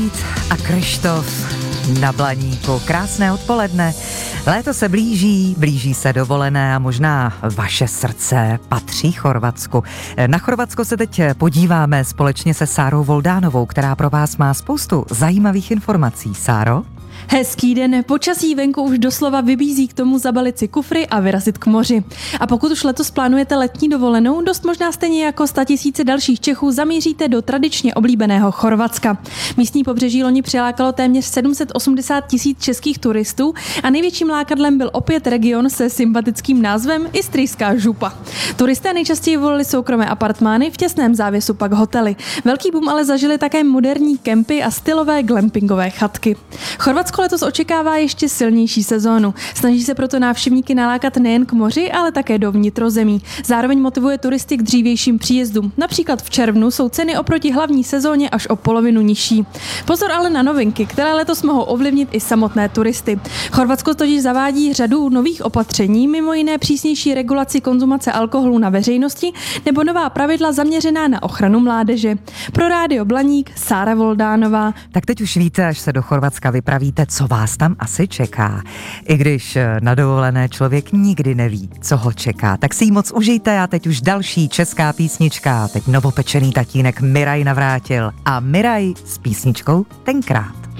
A Krištof na Blaníku. Krásné odpoledne. Léto se blíží se dovolené a možná vaše srdce patří Chorvatsku. Na Chorvatsko se teď podíváme společně se Sárou Voldánovou, která pro vás má spoustu zajímavých informací. Sáro? Hezký den, počasí venku už doslova vybízí k tomu zabalit si kufry a vyrazit k moři. A pokud už letos plánujete letní dovolenou, dost možná stejně jako 100 000 dalších Čechů zamíříte do tradičně oblíbeného Chorvatska. Místní pobřeží loni přilákalo téměř 780 000 českých turistů a největším lákadlem byl opět region se sympatickým názvem Istrijská župa. Turisté nejčastěji volili soukromé apartmány, v těsném závěsu pak hotely. Velký boom ale zažili také moderní kempy a stylové glampingové chatky. Chorvatsko letos očekává ještě silnější sezónu. Snaží se proto návštěvníky nalákat nejen k moři, ale také do vnitrozemí. Zároveň motivuje turisty k dřívějším příjezdům. Například v červnu jsou ceny oproti hlavní sezóně až o polovinu nižší. Pozor ale na novinky, které letos mohou ovlivnit i samotné turisty. Chorvatsko totiž zavádí řadu nových opatření, mimo jiné přísnější regulaci konzumace alkoholu na veřejnosti nebo nová pravidla zaměřená na ochranu mládeže. Pro Rádio Blaník Sára Voldánová. Tak teď už víte, až se do Chorvatska vypravíte, co vás tam asi čeká. I když na dovolené člověk nikdy neví, co ho čeká, tak si ji moc užijte a teď už další česká písnička. Teď novopečený tatínek Miraj navrátil a Miraj s písničkou Tenkrát.